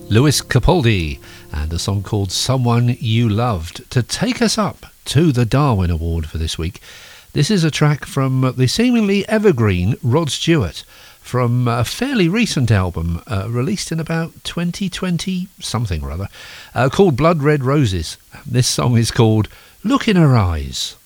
Lewis Capaldi and a song called Someone You Loved to take us up to the Darwin Award for this week. This is a track from the seemingly evergreen Rod Stewart from a fairly recent album released in about 2020 something or other called Blood Red Roses. This song is called Look in Her Eyes.